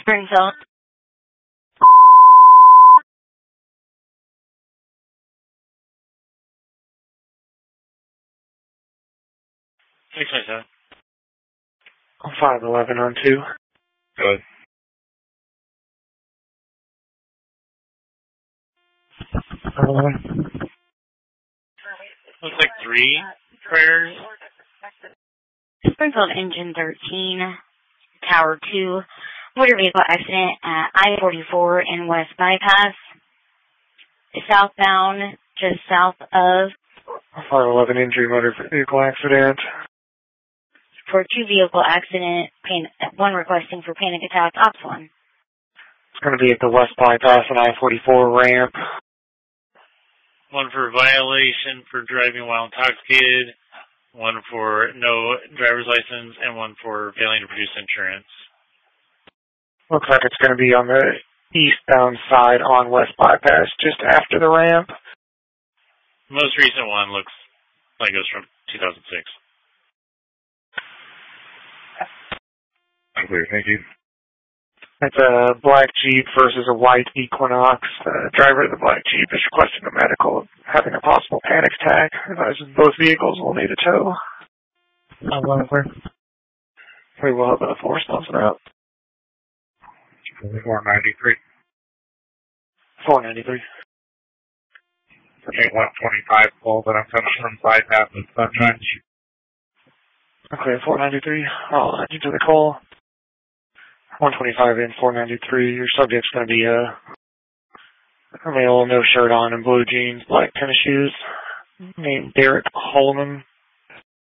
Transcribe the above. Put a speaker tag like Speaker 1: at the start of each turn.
Speaker 1: Springfield.
Speaker 2: Six nine seven.
Speaker 3: 511 on 2.
Speaker 2: Good. Looks like 3 prayers.
Speaker 1: Springfield Engine 13, Tower 2, motor vehicle accident at I-44 in West Bypass. Southbound, just south of.
Speaker 3: 511 injury motor vehicle accident.
Speaker 1: For 2 vehicle accident, one requesting for panic attack, Ops 1.
Speaker 3: It's going to be at the West Bypass and I-44 ramp.
Speaker 2: 1 for violation for driving while intoxicated, 1 for no driver's license, and 1 for failing to produce insurance.
Speaker 3: Looks like it's going to be on the eastbound side on West Bypass, just after the ramp.
Speaker 2: The most recent one looks like it was from 2006.
Speaker 4: Clear, thank you.
Speaker 3: It's a black Jeep versus a white Equinox. The driver of the black Jeep is requesting a medical, having a possible panic attack. Advises both vehicles will need a tow. We will have a 4 sponsor out.
Speaker 4: 493.
Speaker 3: 493.
Speaker 4: 125 full, but I'm coming from bypass and Sunshine.
Speaker 3: Okay, 493. I'll add you to the call. 125 in 493. Your subject's going to be a male, no shirt on, and blue jeans, black tennis shoes, named Derek Holman.